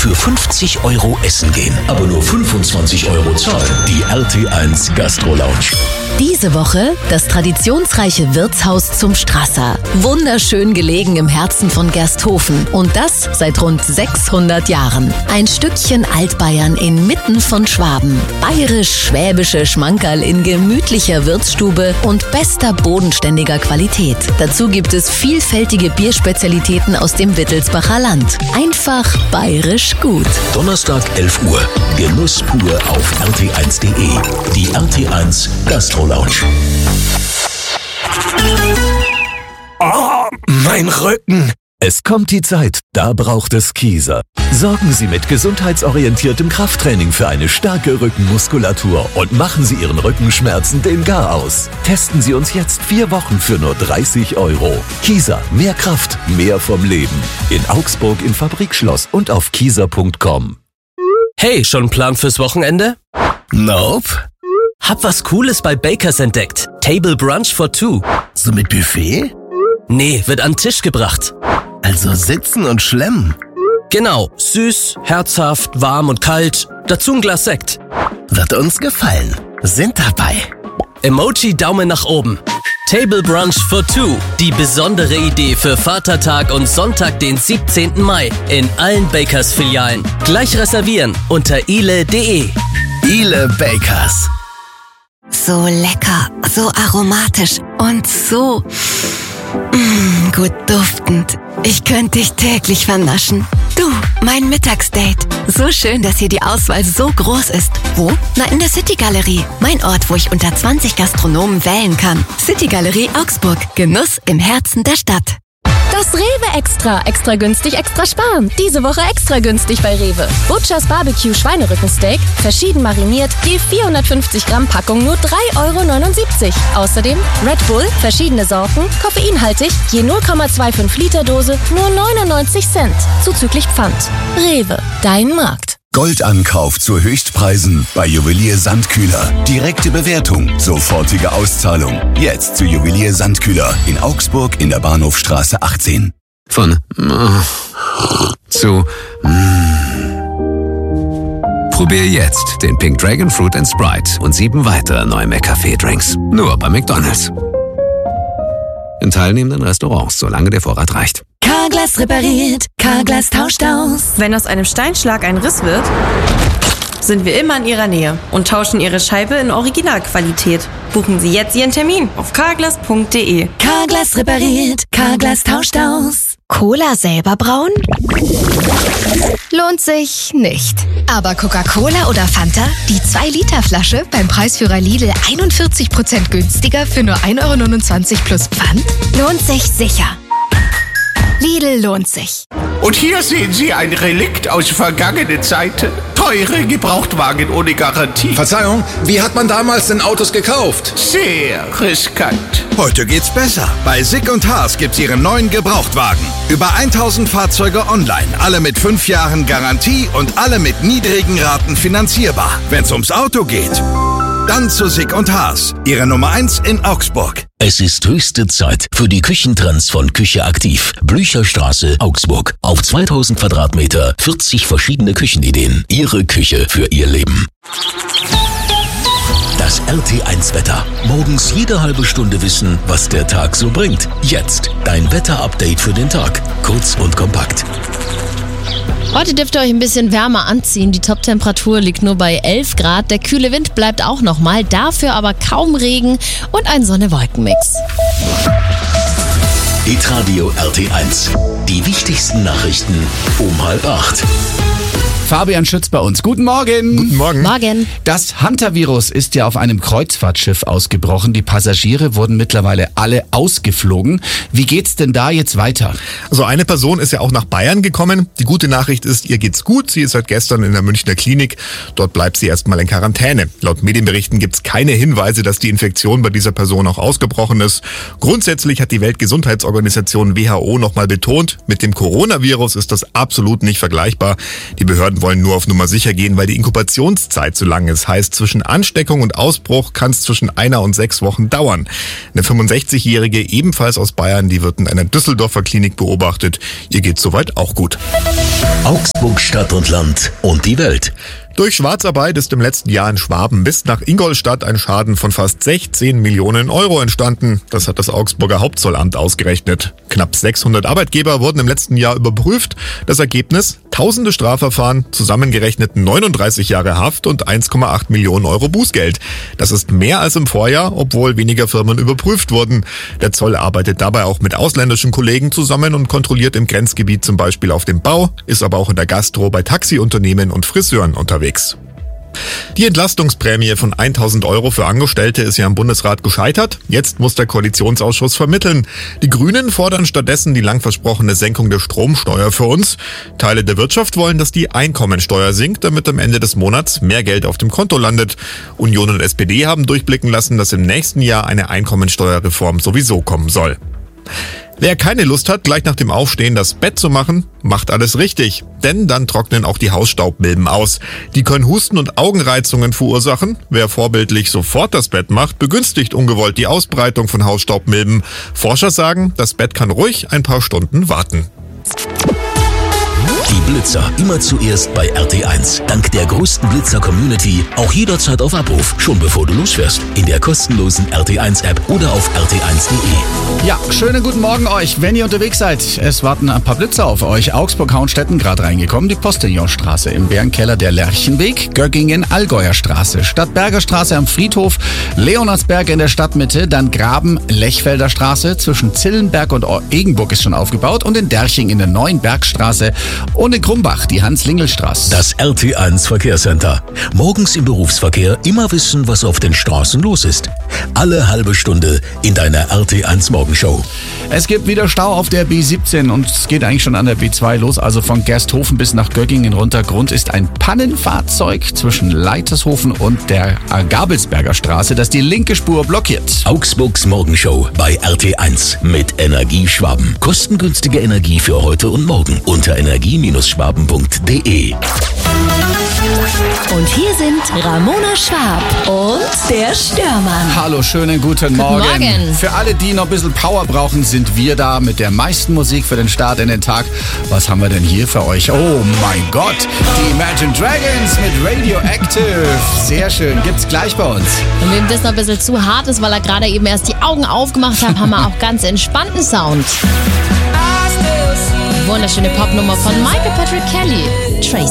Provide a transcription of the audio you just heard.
für 50 € essen gehen, aber nur 25 € zahlen. Die RT1 Gastro Lounge. Diese Woche das traditionsreiche Wirtshaus zum Strasser. Wunderschön gelegen im Herzen von Gersthofen. Und das seit rund 600 Jahren. Ein Stückchen Altbayern inmitten von Schwaben. Bayerisch-schwäbische Schmankerl in gemütlicher Wirtsstube und bester bodenständiger Qualität. Dazu gibt es vielfältige Bierspezialitäten aus dem Wittelsbacher Land. Einfach bayerisch gut. Donnerstag 11 Uhr. Genuss pur auf rt1.de. Die RT1 Gastro Lounge. Oh, mein Rücken. Es kommt die Zeit, da braucht es Kieser. Sorgen Sie mit gesundheitsorientiertem Krafttraining für eine starke Rückenmuskulatur und machen Sie Ihren Rückenschmerzen den Gar aus. Testen Sie uns jetzt 4 Wochen für nur 30 €. Kieser, mehr Kraft, mehr vom Leben. In Augsburg im Fabrikschloss und auf kieser.com. Hey, schon Plan fürs Wochenende? Nope. Hab was Cooles bei Bakers entdeckt. Table Brunch for Two. So mit Buffet? Nee, wird an den Tisch gebracht. Also sitzen und schlemmen. Genau, süß, herzhaft, warm und kalt. Dazu ein Glas Sekt. Wird uns gefallen. Sind dabei. Emoji Daumen nach oben. Table Brunch for Two. Die besondere Idee für Vatertag und Sonntag, den 17. Mai. In allen Bakers-Filialen. Gleich reservieren unter ile.de. Ile Bakers. So lecker, so aromatisch und so gut duftend. Ich könnte dich täglich vernaschen. Du, mein Mittagsdate. So schön, dass hier die Auswahl so groß ist. Wo? Na, in der City Galerie. Mein Ort, wo ich unter 20 Gastronomen wählen kann. City Galerie Augsburg. Genuss im Herzen der Stadt. Das Rewe Extra. Extra günstig, extra sparen. Diese Woche extra günstig bei Rewe. Butchers Barbecue Schweinerückensteak, verschieden mariniert, je 450 Gramm Packung nur 3,79 €. Außerdem Red Bull, verschiedene Sorten, koffeinhaltig, je 0,25 Liter Dose, nur 99 Cent. Zuzüglich Pfand. Rewe, dein Markt. Goldankauf zu Höchstpreisen bei Juwelier Sandkühler. Direkte Bewertung, sofortige Auszahlung. Jetzt zu Juwelier Sandkühler in Augsburg in der Bahnhofstraße 18. Von zu Probier jetzt den Pink Dragon Fruit and Sprite und 7 weitere neue McCafé-Drinks. Nur bei McDonald's. In teilnehmenden Restaurants, solange der Vorrat reicht. Carglass repariert, Carglass tauscht aus. Wenn aus einem Steinschlag ein Riss wird, sind wir immer in Ihrer Nähe und tauschen Ihre Scheibe in Originalqualität. Buchen Sie jetzt Ihren Termin auf carglass.de. Carglass repariert, Carglass tauscht aus. Cola selber brauen? Lohnt sich nicht. Aber Coca-Cola oder Fanta? Die 2-Liter-Flasche beim Preisführer Lidl 41% günstiger für nur 1,29 € plus Pfand? Lohnt sich sicher. Lidl lohnt sich. Und hier sehen Sie ein Relikt aus vergangenen Zeiten. Teure Gebrauchtwagen ohne Garantie. Verzeihung, wie hat man damals denn Autos gekauft? Sehr riskant. Heute geht's besser. Bei Sick & Haas gibt's Ihren neuen Gebrauchtwagen. Über 1000 Fahrzeuge online, alle mit 5 Jahren Garantie und alle mit niedrigen Raten finanzierbar. Wenn's ums Auto geht, dann zu Sick & Haas, Ihre Nummer 1 in Augsburg. Es ist höchste Zeit für die Küchentrends von Küche Aktiv. Blücherstraße, Augsburg. Auf 2000 Quadratmeter, 40 verschiedene Küchenideen. Ihre Küche für Ihr Leben. Das RT1-Wetter. Morgens jede halbe Stunde wissen, was der Tag so bringt. Jetzt dein Wetter-Update für den Tag. Kurz und kompakt. Heute dürft ihr euch ein bisschen wärmer anziehen. Die Toptemperatur liegt nur bei 11 Grad. Der kühle Wind bleibt auch nochmal. Dafür aber kaum Regen und ein Sonne-Wolken-Mix. Hitradio RT1. Die wichtigsten Nachrichten um 7:30. Fabian Schütz bei uns. Guten Morgen. Guten Morgen. Morgen. Das Hunter-Virus ist ja auf einem Kreuzfahrtschiff ausgebrochen. Die Passagiere wurden mittlerweile alle ausgeflogen. Wie geht's denn da jetzt weiter? Also eine Person ist ja auch nach Bayern gekommen. Die gute Nachricht ist, ihr geht's gut. Sie ist seit gestern in der Münchner Klinik. Dort bleibt sie erstmal in Quarantäne. Laut Medienberichten gibt's keine Hinweise, dass die Infektion bei dieser Person auch ausgebrochen ist. Grundsätzlich hat die Weltgesundheitsorganisation Weltgesundheitsorganisation WHO nochmal betont, mit dem Coronavirus ist das absolut nicht vergleichbar. Die Behörden wollen nur auf Nummer sicher gehen, weil die Inkubationszeit zu lang ist. Heißt, zwischen Ansteckung und Ausbruch kann es zwischen 1 und 6 Wochen dauern. Eine 65-Jährige, ebenfalls aus Bayern, die wird in einer Düsseldorfer Klinik beobachtet. Ihr geht's soweit auch gut. Augsburg Stadt und Land und die Welt. Durch Schwarzarbeit ist im letzten Jahr in Schwaben bis nach Ingolstadt ein Schaden von fast 16 Millionen Euro entstanden. Das hat das Augsburger Hauptzollamt ausgerechnet. Knapp 600 Arbeitgeber wurden im letzten Jahr überprüft. Das Ergebnis: tausende Strafverfahren, zusammengerechnet 39 Jahre Haft und 1,8 Millionen Euro Bußgeld. Das ist mehr als im Vorjahr, obwohl weniger Firmen überprüft wurden. Der Zoll arbeitet dabei auch mit ausländischen Kollegen zusammen und kontrolliert im Grenzgebiet zum Beispiel auf dem Bau, ist aber auch in der Gastro, bei Taxiunternehmen und Friseuren unterwegs. Die Entlastungsprämie von 1.000 Euro für Angestellte ist ja im Bundesrat gescheitert. Jetzt muss der Koalitionsausschuss vermitteln. Die Grünen fordern stattdessen die lang versprochene Senkung der Stromsteuer für uns. Teile der Wirtschaft wollen, dass die Einkommensteuer sinkt, damit am Ende des Monats mehr Geld auf dem Konto landet. Union und SPD haben durchblicken lassen, dass im nächsten Jahr eine Einkommensteuerreform sowieso kommen soll. Wer keine Lust hat, gleich nach dem Aufstehen das Bett zu machen, macht alles richtig. Denn dann trocknen auch die Hausstaubmilben aus. Die können Husten und Augenreizungen verursachen. Wer vorbildlich sofort das Bett macht, begünstigt ungewollt die Ausbreitung von Hausstaubmilben. Forscher sagen, das Bett kann ruhig ein paar Stunden warten. Die Blitzer immer zuerst bei RT1. Dank der größten Blitzer-Community auch jederzeit auf Abruf, schon bevor du losfährst. In der kostenlosen RT1-App oder auf rt1.de. Ja, schönen guten Morgen euch, wenn ihr unterwegs seid. Es warten ein paar Blitzer auf euch. Augsburg-Hauenstetten gerade reingekommen. Die Postillonstraße im Bärenkeller, der Lerchenweg, Göggingen, Allgäuer Straße, Stadtberger Straße am Friedhof, Leonardsberg in der Stadtmitte, dann Graben, Lechfelder Straße, zwischen Zillenberg und Egenburg ist schon aufgebaut und in Derching in der Neuen Bergstraße. Und in Krumbach, die Hans-Lingel-Straße. Das RT1 Verkehrscenter. Morgens im Berufsverkehr immer wissen, was auf den Straßen los ist. Alle halbe Stunde in deiner RT1 Morgenshow. Es gibt wieder Stau auf der B17 und es geht eigentlich schon an der B2 los, also von Gersthofen bis nach Göggingen runter. Grund ist ein Pannenfahrzeug zwischen Leitershofen und der Gabelsberger Straße, das die linke Spur blockiert. Augsburgs Morgenshow bei RT1 mit Energie Schwaben. Kostengünstige Energie für heute und morgen unter energie-schwaben.de. Und hier sind Ramona Schwab und der Störmann. Hallo, schönen guten Morgen. Guten Morgen. Für alle, die noch ein bisschen Power brauchen, sind wir da mit der meisten Musik für den Start in den Tag. Was haben wir denn hier für euch? Oh mein Gott, die Imagine Dragons mit Radioactive. Sehr schön, gibt's gleich bei uns. Und wem das noch ein bisschen zu hart ist, weil er gerade eben erst die Augen aufgemacht hat, haben wir auch ganz entspannten Sound. Wunderschöne Popnummer von Michael Patrick Kelly, Tracy.